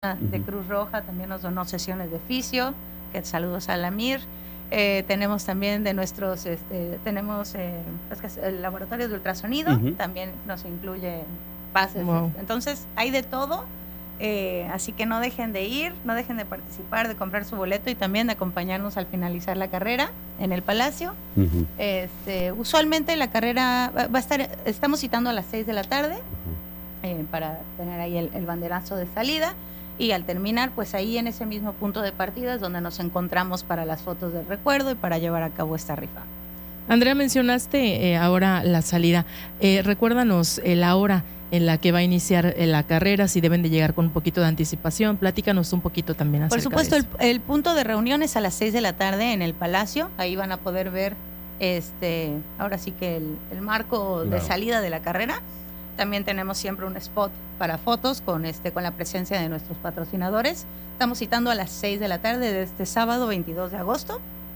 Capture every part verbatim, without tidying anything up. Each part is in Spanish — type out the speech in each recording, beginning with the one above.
de Cruz Roja también nos donó sesiones de fisio, que saludos a Lamir. Eh, tenemos también de nuestros, este, tenemos eh, el laboratorio de ultrasonido, uh-huh. también nos incluye bases. Wow. Entonces hay de todo, eh, así que no dejen de ir, no dejen de participar, de comprar su boleto y también de acompañarnos al finalizar la carrera en el Palacio. Uh-huh. Este, usualmente la carrera va a estar, estamos citando a las seis de la tarde uh-huh. eh, para tener ahí el, el banderazo de salida. Y al terminar, pues ahí en ese mismo punto de partida es donde nos encontramos para las fotos del recuerdo y para llevar a cabo esta rifa. Andrea, mencionaste eh, ahora la salida. Eh, recuérdanos eh, la hora en la que va a iniciar eh, la carrera, si deben de llegar con un poquito de anticipación. Platícanos un poquito también acerca Por supuesto, de eso. El, el punto de reunión es a las seis de la tarde en el Palacio. Ahí van a poder ver, este, ahora sí que el, el marco claro. de salida de la carrera. También tenemos siempre un spot para fotos con este con la presencia de nuestros patrocinadores. Estamos citando a las seis de la tarde de este sábado veintidós de agosto.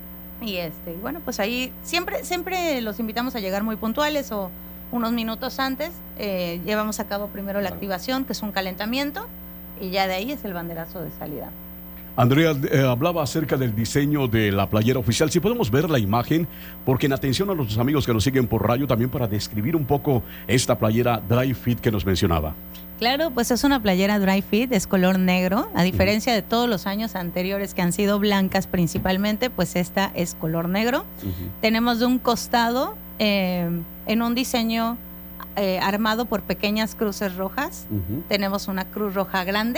Y este bueno, pues ahí siempre siempre los invitamos a llegar muy puntuales o unos minutos antes. Eh, llevamos a cabo primero la activación, que es un calentamiento, y ya de ahí es el banderazo de salida. Andrea, eh, hablaba acerca del diseño de la playera oficial. Si podemos ver la imagen, porque en atención a nuestros amigos que nos siguen por radio, también para describir un poco esta playera Dry Fit que nos mencionaba. Claro, pues es una playera Dry Fit, es color negro, a diferencia uh-huh. de todos los años anteriores que han sido blancas principalmente, pues esta es color negro. Uh-huh. Tenemos de un costado eh, en un diseño eh, armado por pequeñas cruces rojas. Uh-huh. Tenemos una cruz roja grande.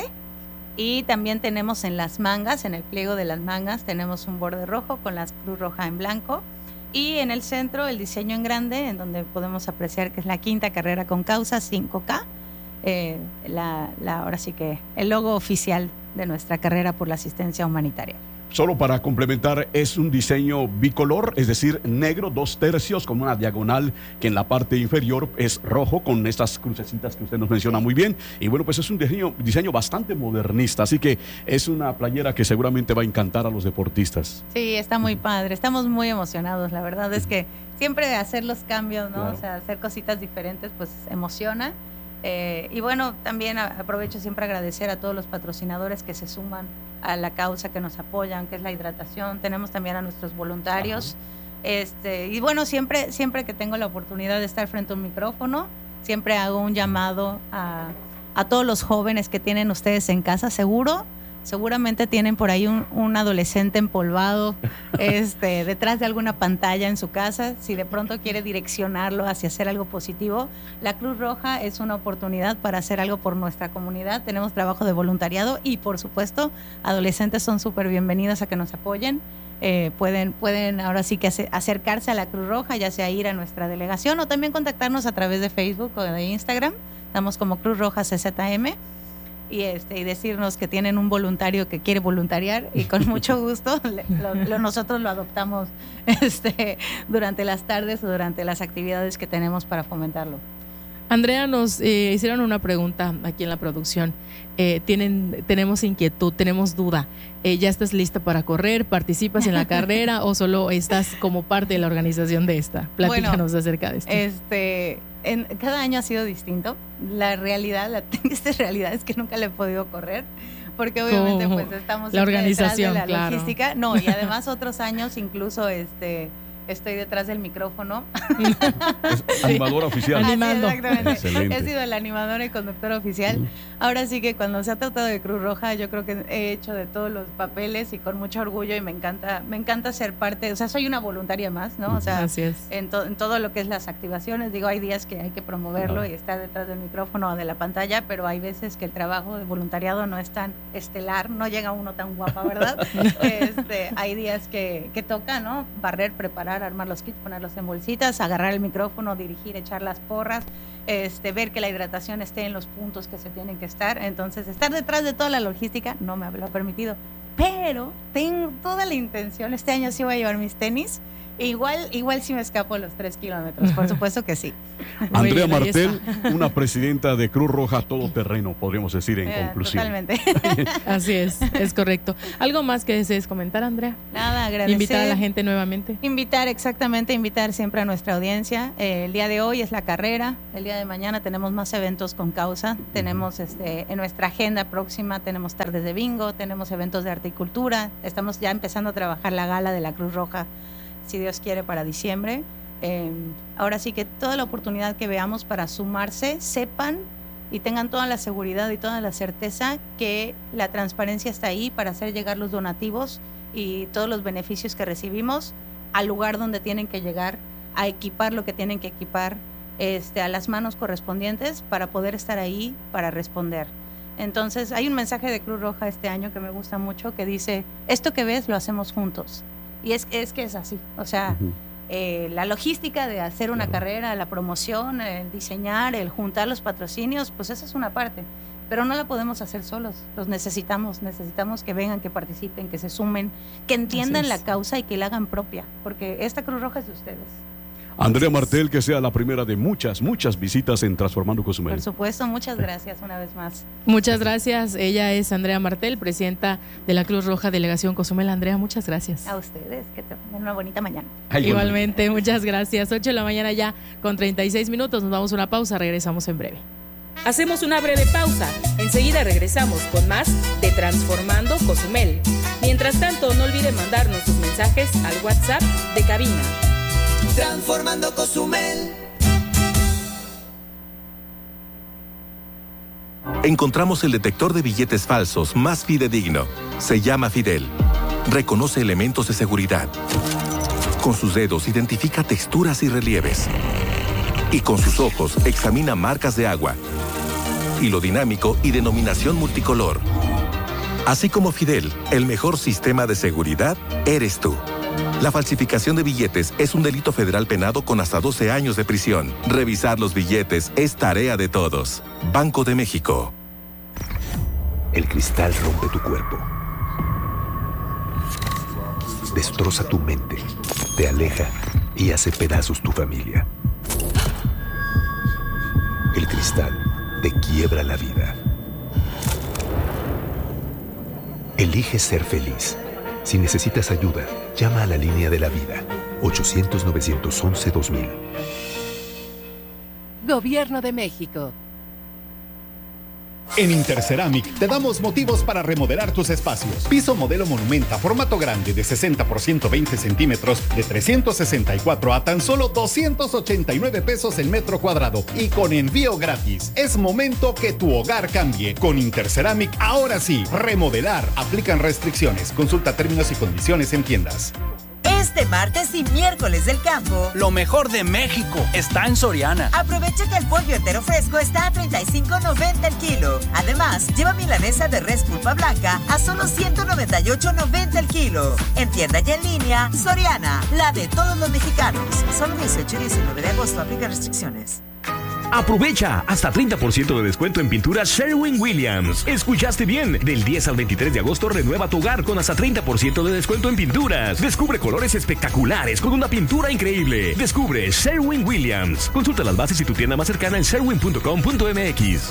Y también tenemos en las mangas, en el pliego de las mangas, tenemos un borde rojo con la cruz roja en blanco. Y en el centro el diseño en grande, en donde podemos apreciar que es la quinta carrera con causa cinco K. Eh, la, la, ahora sí que el logo oficial de nuestra carrera por la asistencia humanitaria. Solo para complementar, es un diseño bicolor, es decir, negro, dos tercios, con una diagonal que en la parte inferior es rojo, con estas crucecitas que usted nos menciona muy bien. Y bueno, pues es un diseño, diseño bastante modernista, así que es una playera que seguramente va a encantar a los deportistas. Sí, está muy padre, estamos muy emocionados. La verdad es que siempre hacer los cambios, ¿no? Claro. O sea, hacer cositas diferentes, pues emociona. Eh, y bueno, también aprovecho siempre a agradecer a todos los patrocinadores que se suman a la causa, que nos apoyan, que es la hidratación. Tenemos también a nuestros voluntarios. Este, y bueno, siempre, siempre que tengo la oportunidad de estar frente a un micrófono, siempre hago un llamado a, a todos los jóvenes que tienen ustedes en casa. Seguro, seguramente tienen por ahí un, un adolescente empolvado este, detrás de alguna pantalla en su casa. Si de pronto quiere direccionarlo hacia hacer algo positivo, la Cruz Roja es una oportunidad para hacer algo por nuestra comunidad. Tenemos trabajo de voluntariado y, por supuesto, adolescentes son súper bienvenidos a que nos apoyen. Eh, pueden, pueden ahora sí que acercarse a la Cruz Roja, ya sea ir a nuestra delegación o también contactarnos a través de Facebook o de Instagram. Estamos como Cruz Roja C Z M. Y, este, y decirnos que tienen un voluntario que quiere voluntariar, y con mucho gusto lo, lo, nosotros lo adoptamos este, durante las tardes o durante las actividades que tenemos para fomentarlo. Andrea, nos eh, hicieron una pregunta aquí en la producción. Eh, tienen, tenemos inquietud, tenemos duda. Eh, ¿Ya estás lista para correr? ¿Participas en la carrera o solo estás como parte de la organización de esta? Platícanos bueno, acerca de esto. Este, en, cada año ha sido distinto. La realidad, la triste realidad es que nunca le he podido correr, porque obviamente oh, pues estamos la organización, detrás de la claro. logística. No, y además otros años incluso este estoy detrás del micrófono. Es animadora oficial. Animando. Exactamente. He sido el animador y conductor oficial. Uh-huh. Ahora sí que cuando se ha tratado de Cruz Roja, yo creo que he hecho de todos los papeles y con mucho orgullo, y me encanta, me encanta ser parte. O sea, soy una voluntaria más, ¿no? O sea, así es. En, to, en todo lo que es las activaciones, digo, hay días que hay que promoverlo uh-huh. y estar detrás del micrófono o de la pantalla, pero hay veces que el trabajo de voluntariado no es tan estelar, no llega uno tan guapa, ¿verdad? este, hay días que, que toca, ¿no? Barrer, preparar, armar los kits, ponerlos en bolsitas, agarrar el micrófono, dirigir, echar las porras, este, ver que la hidratación esté en los puntos que se tienen que estar. Entonces, estar detrás de toda la logística no me lo ha permitido, pero tengo toda la intención, este año sí voy a llevar mis tenis. Igual, igual si me escapo los tres kilómetros, por supuesto que sí. Andrea bien, Martel, una presidenta de Cruz Roja todoterreno, podríamos decir en eh, conclusión. Totalmente. Así es, es correcto. ¿Algo más que desees comentar, Andrea? Nada, agradecer. Invitar a la gente nuevamente. Invitar, exactamente, invitar siempre a nuestra audiencia. Eh, el día de hoy es la carrera, el día de mañana tenemos más eventos con causa, tenemos este, en nuestra agenda próxima, tenemos tardes de bingo, tenemos eventos de arte y cultura, estamos ya empezando a trabajar la gala de la Cruz Roja, si Dios quiere, para diciembre. Eh, ahora sí que toda la oportunidad que veamos para sumarse, sepan y tengan toda la seguridad y toda la certeza que la transparencia está ahí para hacer llegar los donativos y todos los beneficios que recibimos al lugar donde tienen que llegar, a equipar lo que tienen que equipar, este, a las manos correspondientes para poder estar ahí para responder. Entonces hay un mensaje de Cruz Roja este año que me gusta mucho que dice, esto que ves lo hacemos juntos. Y es, es que es así, o sea, uh-huh. eh, la logística de hacer una uh-huh. carrera, la promoción, el diseñar, el juntar los patrocinios, pues esa es una parte, pero no la podemos hacer solos, los necesitamos, necesitamos que vengan, que participen, que se sumen, que entiendan la causa y que la hagan propia, porque esta Cruz Roja es de ustedes. Andrea Martel, que sea la primera de muchas, muchas visitas en Transformando Cozumel. Por supuesto, muchas gracias una vez más. Muchas gracias. Ella es Andrea Martel, presidenta de la Cruz Roja Delegación Cozumel. Andrea, muchas gracias. A ustedes, que tengan una bonita mañana. Ay, igualmente, bueno. Muchas gracias. ocho de la mañana ya con treinta y seis minutos. Nos vamos a una pausa, regresamos en breve. Hacemos una breve pausa. Enseguida regresamos con más de Transformando Cozumel. Mientras tanto, no olviden mandarnos sus mensajes al WhatsApp de cabina. Transformando Cozumel. Encontramos el detector de billetes falsos más fidedigno. Se llama Fidel. Reconoce elementos de seguridad. Con sus dedos identifica texturas y relieves. Y con sus ojos examina marcas de agua, hilo dinámico y denominación multicolor. Así como Fidel, el mejor sistema de seguridad eres tú. La falsificación de billetes es un delito federal penado con hasta doce años de prisión. Revisar los billetes es tarea de todos. Banco de México. El cristal rompe tu cuerpo. Destroza tu mente, te aleja y hace pedazos tu familia. El cristal te quiebra la vida. Elige ser feliz. Si necesitas ayuda, llama a la línea de la vida, ochocientos, novecientos once, dos mil. Gobierno de México. En Interceramic te damos motivos para remodelar tus espacios. Piso modelo Monumenta, formato grande de sesenta por ciento veinte centímetros, de trescientos sesenta y cuatro a tan solo doscientos ochenta y nueve pesos el metro cuadrado y con envío gratis. Es momento que tu hogar cambie. Con Interceramic, ahora sí, remodelar. Aplican restricciones. Consulta términos y condiciones en tiendas. Este martes y miércoles del campo, lo mejor de México está en Soriana. Aprovecha que el pollo entero fresco está a treinta y cinco noventa el kilo. Además, lleva milanesa de res pulpa blanca a solo ciento noventa y ocho noventa el kilo. En tienda y en línea, Soriana, la de todos los mexicanos. Solo dieciocho y diecinueve de agosto, aplica restricciones. Aprovecha hasta treinta por ciento de descuento en pinturas Sherwin-Williams. Escuchaste bien, del diez al veintitrés de agosto renueva tu hogar con hasta treinta por ciento de descuento en pinturas. Descubre colores espectaculares con una pintura increíble. Descubre Sherwin-Williams. Consulta las bases y tu tienda más cercana en sherwin punto com punto m x.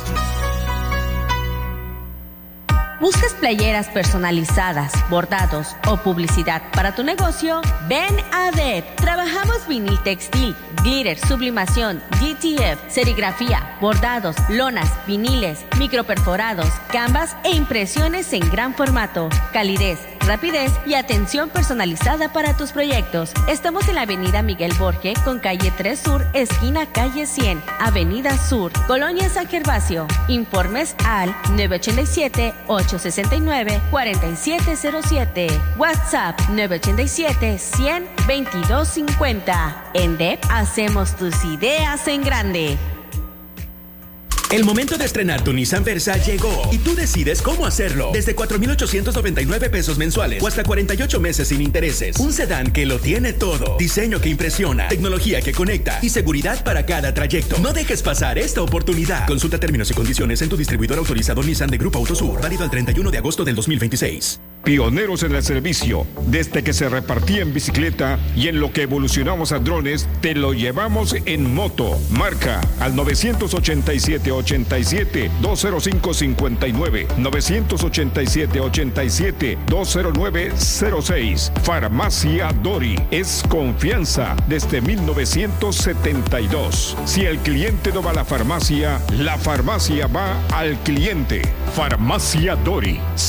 ¿Buscas playeras personalizadas, bordados o publicidad para tu negocio? Ven a D E P. Trabajamos vinil textil, glitter, sublimación, G T F, serigrafía, bordados, lonas, viniles, microperforados, canvas e impresiones en gran formato. Calidez, rapidez y atención personalizada para tus proyectos. Estamos en la avenida Miguel Borge con calle tres Sur, esquina calle cien, avenida Sur, Colonia San Gervasio. Informes al nueve ocho siete, ocho seis nueve, cuatro siete cero siete. WhatsApp nueve ocho siete, cien, veintidós cincuenta. En D E P hacemos tus ideas en grande. El momento de estrenar tu Nissan Versa llegó y tú decides cómo hacerlo. Desde cuatro mil ochocientos noventa y nueve pesos mensuales o hasta cuarenta y ocho meses sin intereses. Un sedán que lo tiene todo. Diseño que impresiona, tecnología que conecta y seguridad para cada trayecto. No dejes pasar esta oportunidad. Consulta términos y condiciones en tu distribuidor autorizado Nissan de Grupo Autosur. Válido al treinta y uno de agosto del dos mil veintiséis. pioneros en el servicio. Desde que se repartía en bicicleta y en lo que evolucionamos a drones, te lo llevamos en moto. Marca al nueve ocho siete, ocho siete, dos cero cinco, cinco nueve, nueve ocho siete, ocho siete, dos cero nueve cero seis. Farmacia Dori es confianza desde mil novecientos setenta y dos. Si el cliente no va a la farmacia, la farmacia va al cliente. Farmacia Dori.